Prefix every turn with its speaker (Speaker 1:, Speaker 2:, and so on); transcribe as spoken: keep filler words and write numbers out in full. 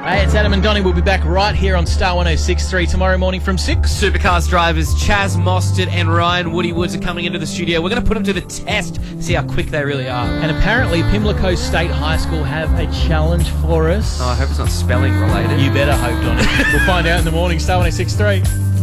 Speaker 1: Hey, it's Adam and Donnie. We'll be back right here on Star one oh six point three tomorrow morning from six.
Speaker 2: Supercars drivers Chaz Mostert and Ryan Woody Woods are coming into the studio. We're going to put them to the test, see how quick they really are.
Speaker 1: And apparently Pimlico State High School have a challenge for us.
Speaker 2: Oh, I hope it's not spelling related.
Speaker 1: You better hope, Donnie. We'll find out in the morning. Star one oh six point three.